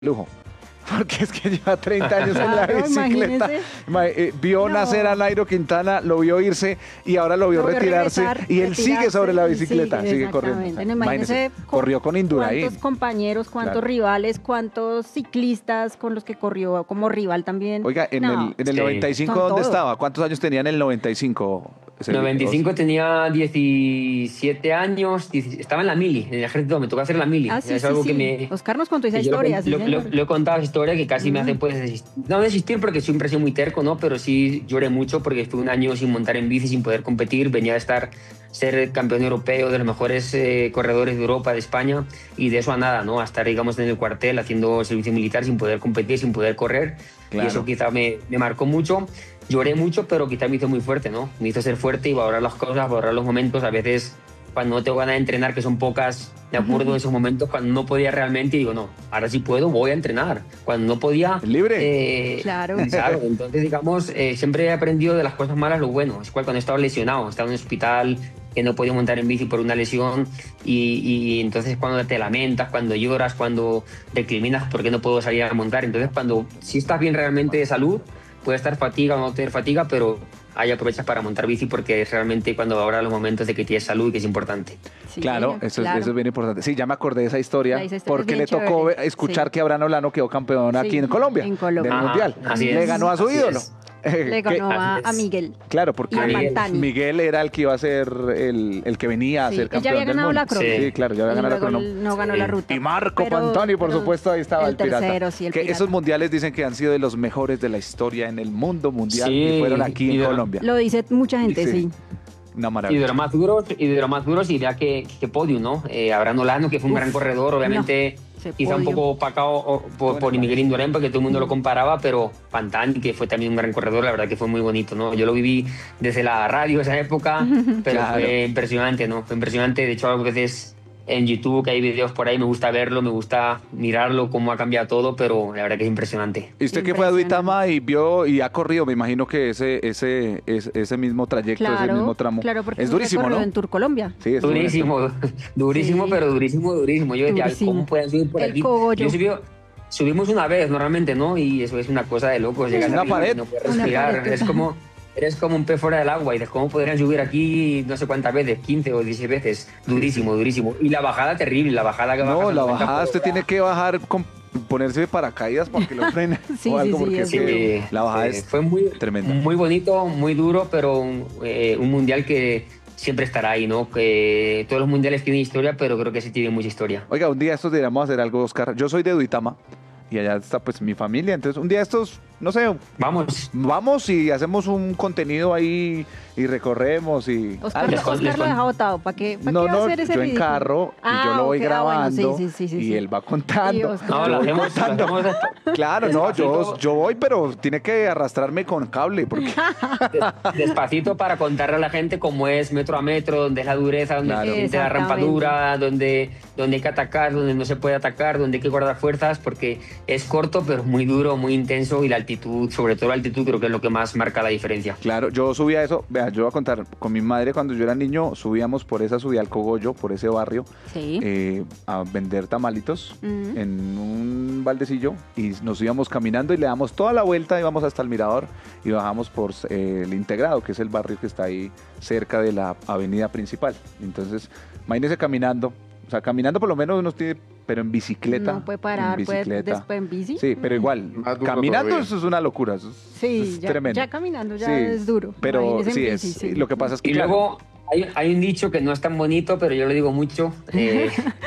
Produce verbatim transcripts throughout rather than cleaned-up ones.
lujo. Porque es que lleva treinta años en la Claro, bicicleta. Ma- eh, vio No. nacer a Nairo Quintana, lo vio irse y ahora lo vio Lo vio retirarse. regresar, Y él retirarse sigue sobre la y bicicleta, sigue, corriendo. exactamente. No, Imagínese, imagínese cu- corrió con Indurain. Cuántos compañeros, cuántos Claro. rivales, cuántos ciclistas con los que corrió como rival también. Oiga, en No, el, en el Sí. noventa y cinco, Son ¿dónde todo. estaba? ¿Cuántos años tenía en el noventa y cinco? Ese- noventa y cinco tenía diecisiete años, dieci- estaba en la mili, en el ejército, me tocó hacer la mili. Ah, sí, es sí, algo sí. que me... Oscar nos contó esa que yo lo- historia. sí, lo, lo- señor. lo he contado esa historia que casi me hace Mm. pues desist- no desistir porque siempre he sido muy terco, ¿no? Pero sí lloré mucho porque estuve un año sin montar en bici, sin poder competir. Venía de estar, ser campeón europeo, de los mejores eh, corredores de Europa, de España, y de eso a nada, ¿no? A estar, digamos, en el cuartel haciendo servicio militar sin poder competir, sin poder correr. Claro. Y eso quizá me, me marcó mucho. Lloré mucho, pero quizá me hizo muy fuerte, ¿no? Me hizo ser fuerte y valorar las cosas, valorar los momentos. A veces, cuando no tengo ganas de entrenar, que son pocas, me acuerdo de esos momentos cuando no podía realmente y digo, no, ahora sí puedo, voy a entrenar. Cuando no podía... Libre. eh, Claro. Claro, entonces, digamos, eh, siempre he aprendido de las cosas malas lo bueno. Es cual cuando estaba lesionado, estaba en un hospital, que no podía montar en bici por una lesión y, y entonces cuando te lamentas, cuando lloras, cuando recriminas porque no puedo salir a montar. Entonces, cuando si estás bien realmente de salud, puede estar fatiga o no tener fatiga, pero ahí aprovechas para montar bici porque es realmente cuando ahora los momentos de que tienes salud y que es importante. Sí, Claro, eso, claro. Es, eso es bien importante. Sí, ya me acordé de esa historia, La- esa historia porque es le bien tocó chévere. escuchar Sí. que Abraham Olano quedó campeón aquí Sí, en Colombia, en Colombia. del Ajá, Mundial. así Le es, ganó a su así ídolo. es. Le Que- ganó a, así es. a Miguel. Claro, porque Y a Miguel. Pantani. Miguel era el que iba a ser el, el que venía a Sí, ser él ya campeón había del ganado mundo. la crono. Sí, Sí. claro, ya había Y ganado la luego crono. él no ganó la ruta. Y Marco Pero- Pantani, por pero supuesto, ahí estaba el, el pirata. tercero, sí, el que pirata. esos mundiales dicen que han sido de los mejores de la historia en el mundo mundial Sí, y fueron aquí y en de- Colombia. Lo dice mucha gente, Sí. sí. Una Y de maravilla. los más duros, y de los más duros, y vea que, que podium, ¿no? Eh, Abraham Olano, que fue un Uf, gran corredor, obviamente, no, ese quizá un podio. poco opacado o- por, por Miguel Indurain, porque todo el mundo lo comparaba, pero Pantani, que fue también un gran corredor, la verdad que fue muy bonito, ¿no? Yo lo viví desde la radio esa época, pero Claro. fue impresionante, ¿no? Fue impresionante, de hecho, a veces en YouTube, que hay videos por ahí, me gusta verlo, me gusta mirarlo, cómo ha cambiado todo, pero la verdad que es impresionante. Y usted que fue a Duitama y vio y ha corrido, me imagino que ese ese ese, ese mismo trayecto, ese Claro, mismo tramo. claro, porque es es un durísimo, recorrido ¿no? en Tour Colombia. Sí, es Durísimo, durísimo, Sí. pero durísimo, durísimo. Yo decía, Durísimo. ¿cómo pueden subir por El aquí? cogollo. Yo subí, subimos una vez normalmente, ¿no? Y eso es una cosa de locos. Llegas una arriba y pared. no puedes Una respirar. pared, Es total. como, eres como un pez fuera del agua. Y dices, ¿cómo podrían subir aquí no sé cuántas veces? quince o dieciséis veces. Durísimo, durísimo. Y la bajada terrible, la bajada que No, bajas la al noventa bajada por usted hora. tiene que bajar con ponerse de paracaídas para que lo frene Sí, o algo sí, sí, porque es es que Sí, la bajada sí, es fue muy tremenda. muy bonito, muy duro, pero un, eh, un mundial que siempre estará ahí, ¿no? Que todos los mundiales tienen historia, pero creo que ese tiene mucha historia. Oiga, un día estos deberíamos hacer algo, Oscar. Yo soy de Duitama y allá está pues mi familia, entonces un día estos, no sé, Vamos. vamos y hacemos un contenido ahí y recorremos y Oscar, algo. les con- Oscar les lo con- deja botado. ¿Para qué, pa' No, qué va a no, hacer ese yo en ridículo? carro y Ah, yo lo voy ok, ah, bueno, grabando sí, sí, sí, sí, y sí. él va Y contando. Oscar- No, Yo lo voy hacemos, lo contando. hacemos despa- Claro, no, yo, despacito. yo voy, pero tiene que arrastrarme con cable porque des- despacito para contarle a la gente cómo es metro a metro, dónde es la dureza, dónde Claro. se siente la Exactamente. rampadura, dónde, dónde hay que atacar, dónde no se puede atacar, dónde hay que guardar fuerzas, porque es corto, pero muy duro, muy intenso y la altitud, sobre todo la altitud, creo que es lo que más marca la diferencia. Claro, yo subía eso, vea, yo voy a contar, con mi madre cuando yo era niño subíamos por esa subida al Cogollo, por ese barrio, Sí. eh, a vender tamalitos Ujú. en un baldecillo y nos íbamos caminando y le damos toda la vuelta, íbamos hasta el mirador y bajamos por eh, el Integrado, que es el barrio que está ahí cerca de la avenida principal. Entonces, imagínese caminando, o sea, caminando por lo menos uno tiene, pero en bicicleta. No puede parar, en puede bicicleta. después en bici. Sí, pero igual, Más duro caminando todavía. eso es una locura, eso es, Sí, eso es ya, tremendo. ya caminando ya Sí, es duro. Pero Imagínese sí, en es, bici, sí. lo que pasa es que Y claro, luego hay, hay un dicho que no es tan bonito, pero yo lo digo mucho. eh,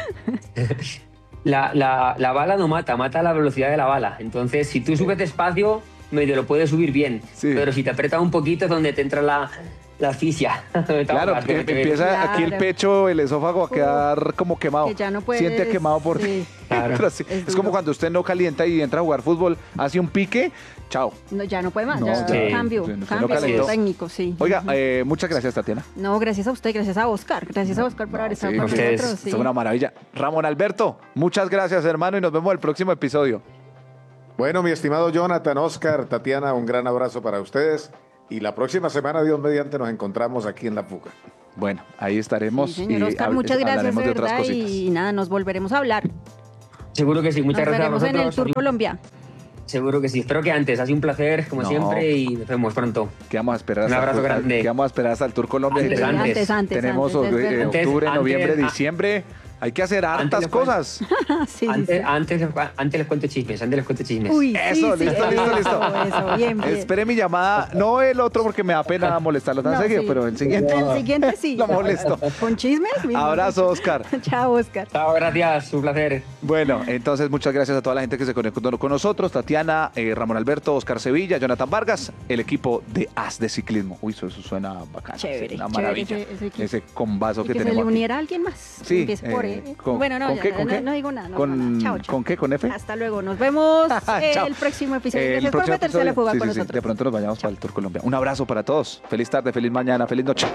la, la- la bala no mata, mata la velocidad de la bala. Entonces, si tú subes despacio, medio lo puedes subir bien. Sí. Pero si te aprieta un poquito es donde te entra la, la asfixia. claro, que empieza Claro. aquí el pecho, el esófago a quedar como quemado. Que ya no puedes- Siente quemado por sí. dentro, así. Es Es, duro. como cuando usted no calienta y entra a jugar fútbol, hace un pique, chao. No, ya no puede más, No, ya ya. cambio, Sí, no cambio calentó. técnico, sí. Oiga, Ujú. eh, muchas gracias, Tatiana. No, gracias a usted, gracias a Oscar, gracias a Oscar por haber estado Sí, con ustedes. nosotros. sí. Esto es una maravilla. Ramón Alberto, muchas gracias, hermano, y nos vemos el próximo episodio. Bueno, mi estimado Jonathan, Oscar, Tatiana, un gran abrazo para ustedes. Y la próxima semana, Dios mediante, nos encontramos aquí en La Fuga. Bueno, ahí estaremos. Sí, señor y Oscar, hab- muchas gracias, hablaremos de de otras verdad, cositas. y nada, nos volveremos a hablar. Seguro que sí, muchas Nos gracias a veremos en el vosotros. Tour Colombia. Seguro que sí, espero que antes. Ha sido un placer, como No. siempre, y nos vemos pronto. ¿Qué vamos a esperar? Un hasta abrazo el Tour- grande. ¿Qué vamos a esperar hasta el Tour Colombia? Antes, Tenemos- antes. antes, antes. Tenemos antes, es eh, verdad. octubre, Antes, noviembre, antes, diciembre. Hay que hacer Antes hartas le cuento. cosas. Sí, sí, Antes, sí. antes, antes les cuento chismes, antes les cuento chismes. Uy, Eso, sí, listo, sí, listo, listo. Eso, bien, bien. Espere mi llamada, no el otro porque me da pena molestarlo tan No, seguido, sí. pero el siguiente El siguiente sí. lo molesto. ¿Con chismes? Mismo. Abrazo, Oscar. Chao, Oscar. Chao, gracias, un placer. Bueno, entonces muchas gracias a toda la gente que se conectó con nosotros, Tatiana, eh, Ramón Alberto, Oscar Sevilla, Jonathan Vargas, el equipo de As de Ciclismo. Uy, eso, eso suena bacano. Chévere, Una chévere maravilla. ese- ese equipo. Ese combazo Y que, que se tenemos le aquí. uniera a alguien más. Sí, Empiece por eh, E. con- bueno, no, ¿con ya, qué, no, con qué? no digo nada. No, ¿Con, no, nada. Chao, chao. ¿Con qué? ¿Con F? Hasta luego. Nos vemos eh, Chao. el próximo episodio. El Gracias por próximo meterse a la episodio. fuga Sí, con sí, sí. nosotros. De pronto nos vayamos para el Tour Colombia. Un abrazo para todos. Feliz tarde, feliz mañana, feliz noche.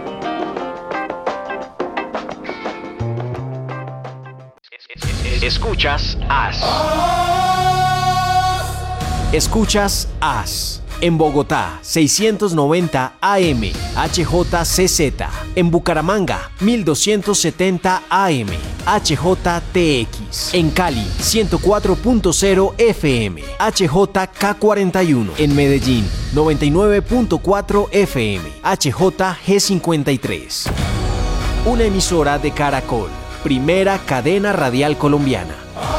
Escuchas As. Escuchas As. En Bogotá, seiscientos noventa A M, H J C Z. En Bucaramanga, mil doscientos setenta A M, H J T X. En Cali, ciento cuatro punto cero F M, H J K cuarenta y uno. En Medellín, noventa y nueve punto cuatro F M, H J G cincuenta y tres. Una emisora de Caracol, primera cadena radial colombiana.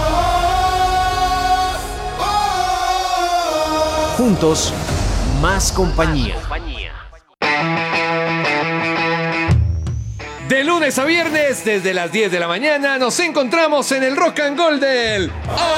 Juntos, más compañía. De lunes a viernes, desde las diez de la mañana, nos encontramos en el Rock and Roll del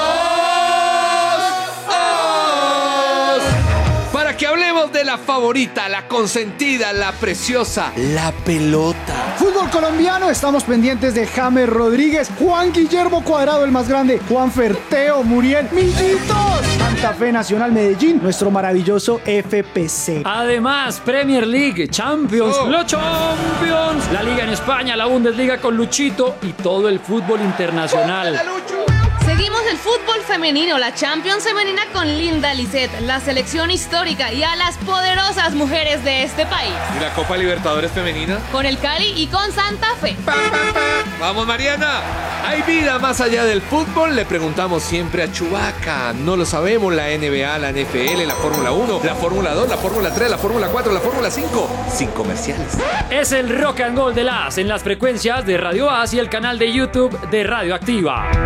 As, As. Para que hablemos de la favorita, la consentida, la preciosa, la pelota. Fútbol colombiano, estamos pendientes de James Rodríguez, Juan Guillermo Cuadrado, el más grande, Juan Ferteo, Muriel, Millitos, Santa Fe Nacional Medellín, nuestro maravilloso F P C. Además, Premier League, Champions, Oh. los Champions, la Liga en España, la Bundesliga con Luchito y todo el fútbol internacional. Seguimos el fútbol femenino, la Champions femenina con Linda Lisset, la selección histórica y a las poderosas mujeres de este país. ¿Y la Copa Libertadores femenina? Con el Cali y con Santa Fe. Vamos, Mariana. ¿Hay vida más allá del fútbol? Le preguntamos siempre a Chubaca. No lo sabemos. La N B A, la N F L, la Fórmula uno, la Fórmula dos, la Fórmula tres, la Fórmula cuatro, la Fórmula cinco. Sin comerciales. Es el Rock and Roll de las en las frecuencias de Radio As y el canal de YouTube de Radio Activa.